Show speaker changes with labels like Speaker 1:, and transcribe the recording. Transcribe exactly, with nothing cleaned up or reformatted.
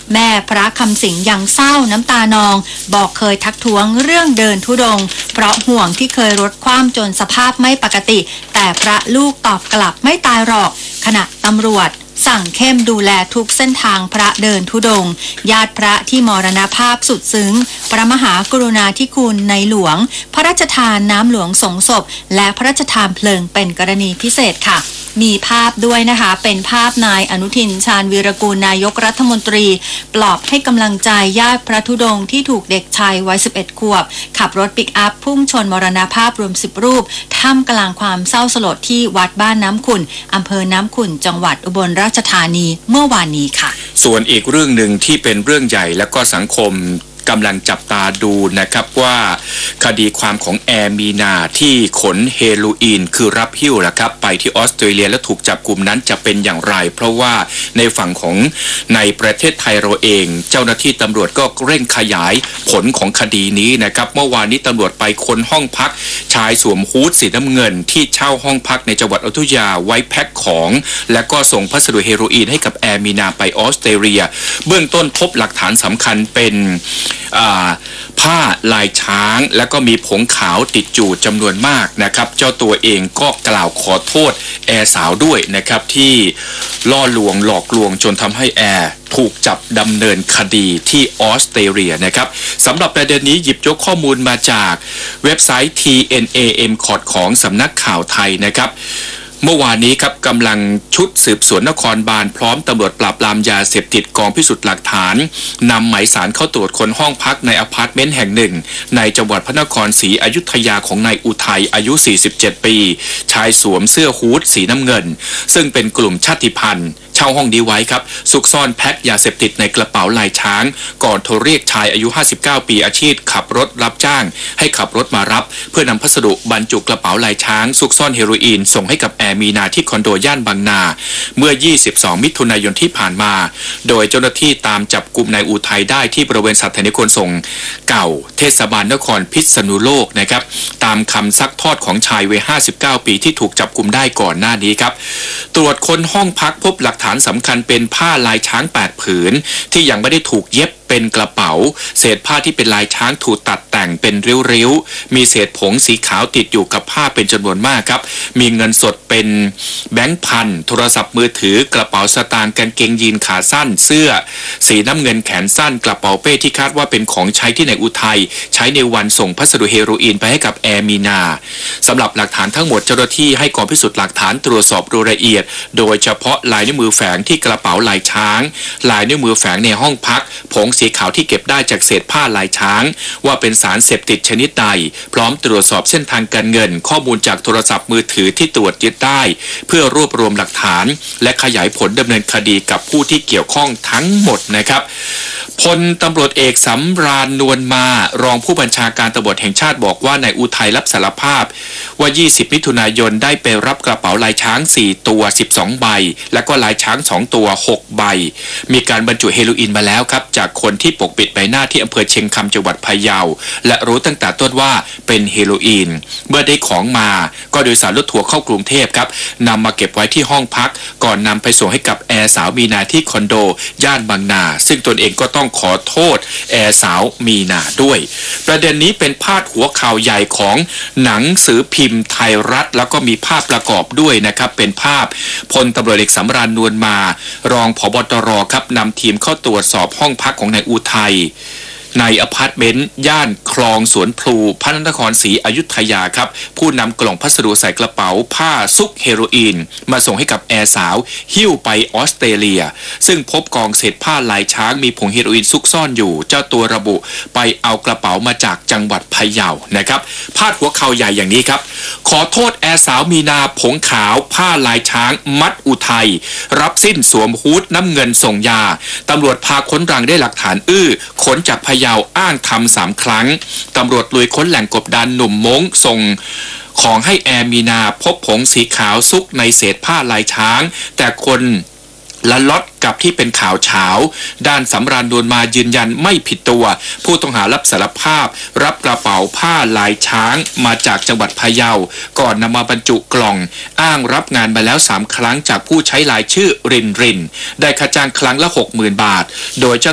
Speaker 1: แม่พระคำสิงห์ยังเศร้าน้ำตานองบอกเคยทักท้วงเรื่องเดินธุดงค์เพราะห่วงที่เคยรถคว่ำจนสภาพไม่ปกติแต่พระลูกตอบกลับไม่ตายหรอกขณะตำรวจสั่งเข้มดูแลทุกเส้นทางพระเดินธุดงค์ญาติพระที่มรณภาพสุดซึ้งพระมหากรุณาธิคุณในหลวงพระราชทานน้ำหลวงสงศพและพระราชทานเพลิงเป็นกรณีพิเศษค่ะมีภาพด้วยนะคะเป็นภาพนายอนุทินชาญวีรกูลนายกรัฐมนตรีปลอบให้กำลังใจญาติพระธุดงค์ที่ถูกเด็กชายวัยสิบเอ็ดขวบขับรถปิกอัพพุ่งชนมรณภาพรวมสิบรูปท่ามกลางความเศร้าสลดที่วัดบ้านน้ำขุ่นอำเภอน้ำขุ่นจังหวัดอุบลราชธานีเมื่อวานนี้ค่ะ
Speaker 2: ส่วนอีกเรื่องหนึ่งที่เป็นเรื่องใหญ่และก็สังคมกำลังจับตาดูนะครับว่าคดีความของแอร์มีนาที่ขนเฮโรอีนคือรับหิ้วนะครับไปที่ออสเตรเลียและถูกจับกลุ่มนั้นจะเป็นอย่างไรเพราะว่าในฝั่งของในประเทศไทยเราเองเจ้าหน้าที่ตำรวจก็เร่งขยายผลของคดีนี้นะครับเมื่อวานนี้ตำรวจไปค้นห้องพักชายสวมฮู้ดสีน้ำเงินที่เช่าห้องพักในจังหวัดอยุธยาไว้แพ็คของและก็ส่งพัสดุเฮโรอีนให้กับแอร์มีนาไปออสเตรเลียเบื้องต้นพบหลักฐานสำคัญเป็นผ้าลายช้างและก็มีผงขาวติดจูดจำนวนมากนะครับเจ้าตัวเองก็กล่าวขอโทษแอร์สาวด้วยนะครับที่ล่อลวงหลอกลวงจนทำให้แอร์ถูกจับดำเนินคดีที่ออสเตรเลียนะครับสำหรับประเด็นนี้หยิบยกข้อมูลมาจากเว็บไซต์ ที เอ็น เอ เอ็ม คอร์ด ของสำนักข่าวไทยนะครับเมื่อวานนี้ครับกำลังชุดสืบสวนนครบาลพร้อมตำรวจปราบปรามยาเสพติดกองพิสูจน์หลักฐานนำหมายสารเข้าตรวจค้นห้องพักในอพาร์ตเมนต์แห่งหนึ่งในจังหวัดพระนครศรีอยุธยาของนายอุทัยอายุสี่สิบเจ็ดปีชายสวมเสื้อฮู้ดสีน้ำเงินซึ่งเป็นกลุ่มชาติพันธุ์เช่าห้องนี้ไว้ครับซุกซ่อนแพ็คยาเสพติดในกระเป๋าลายช้างก่อนโทรเรียกชายอายุห้าสิบเก้าปีอาชีพขับรถรับจ้างให้ขับรถมารับเพื่อนำพัสดุบรรจุกระเป๋าลายช้างซุกซ่อนเฮโรอีนส่งให้กับแอร์มีนาที่คอนโดย่านบางนาเมื่อยี่สิบสองมิถุนายนที่ผ่านมาโดยเจ้าหน้าที่ตามจับกุมนายอุทัยได้ที่บริเวณสถานีขนส่งเก่าเทศบาลนครพิษณุโลกนะครับตามคำซักทอดของชายวัยห้าสิบเก้าปีที่ถูกจับกุมได้ก่อนหน้านี้ครับตรวจค้นห้องพักพบหลักฐานสำคัญเป็นผ้าลายช้างแปดผืนที่ยังไม่ได้ถูกเย็บเป็นกระเป๋าเศษผ้าที่เป็นลายช้างถูกตัดแต่งเป็นริ้วๆมีเศษผงสีขาวติดอยู่กับผ้าเป็นจำนวนมากครับมีเงินสดเป็นแบงค์พันโทรศัพท์มือถือกระเป๋าสตางค์กางเกงยีนขาสั้นเสื้อสีน้ำเงินแขนสั้นกระเป๋าเป้ที่คาดว่าเป็นของใช้ที่นายอุทัยใช้ในวันส่งพัสดุเฮโรอีนไปให้กับแอร์มีนาสำหรับหลักฐานทั้งหมดเจ้าหน้าที่ให้กองพิสูจน์หลักฐานตรวจสอบรายละเอียดโดยเฉพาะลายนิ้วมือแฝงที่กระเป๋าลายช้างลายนิ้วมือแฝงในห้องพักผงสีขาวที่เก็บได้จากเศษผ้าลายช้างว่าเป็นสารเสพติดชนิดใดพร้อมตรวจสอบเส้นทางการเงินข้อมูลจากโทรศัพท์มือถือที่ตรวจยึดได้เพื่อรวบรวมหลักฐานและขยายผลดำเนินคดีกับผู้ที่เกี่ยวข้องทั้งหมดนะครับพลตำรวจเอกสำราญนวลมารองผู้บัญชาการตำรวจแห่งชาติบอกว่านายอุทัยรับสารภาพว่ายี่สิบมิถุนายนได้ไปรับกระเป๋าลายช้างสี่ตัวสิบสองใบและก็ลายช้างสองตัวหกใบมีการบรรจุเฮโรอีนมาแล้วครับจากคนที่ปกปิดใบหน้าที่อำเภอเชียงคำจังหวัดพะเยาและรู้ตั้งแต่ต้นว่าเป็นเฮโรอีนเมื่อได้ของมาก็โดยสารรถทัวร์เข้ากรุงเทพครับนำมาเก็บไว้ที่ห้องพักก่อนนำไปส่งให้กับแอร์สาวมีนาที่คอนโดย่านบางนาซึ่งตนเองก็ต้องขอโทษแอร์สาวมีนาด้วยประเด็นนี้เป็นพาดหัวข่าวใหญ่ของหนังสือพิมพ์ไทยรัฐแล้วก็มีภาพประกอบด้วยนะครับเป็นภาพพลตำรวจเอกสำราญนวลมารองผบตรครับนำทีมเข้าตรวจสอบห้องพักของนายอุทัยในอพาร์ตเมนต์ย่านคลองสวนพลูพระนครศรีอยุธยาครับผู้นำกล่องพัสดุใส่กระเป๋าผ้าซุกเฮโรอีนมาส่งให้กับแอร์สาวหิ้วไปออสเตรเลียซึ่งพบกองเศษผ้าลายช้างมีผงเฮโรอีนซุกซ่อนอยู่เจ้าตัวระบุไปเอากระเป๋ามาจากจังหวัดพะเยานะครับพาดหัวข่าวใหญ่อย่างนี้ครับขอโทษแอร์สาวมีนาผงขาวผ้าลายช้างมัดอุทัยรับสิ้นสวมฮู้ดน้ำเงินส่งยาตำรวจพาค้นรังได้หลักฐานอื้อขนจากพะเยาอ้างทำสามครั้งตำรวจลุยค้นแหล่งกบดานหนุ่มม้งส่งของให้แอร์มีนาพบผงสีขาวซุกในเศษผ้าลายช้างแต่คนละล็อตกับที่เป็นข่าวเช้าด้านสำราญนวลมายืนยันไม่ผิดตัวผู้ต้องหารับสารภาพรับกระเป๋าผ้าลายช้างมาจากจังหวัดพะเยาก่อนนำมาบรรจุกล่องอ้างรับงานมาแล้วสามครั้งจากผู้ใช้รายชื่อรินรินได้ค่าจ้างครั้งละ หกหมื่น บาทโดยเจ้า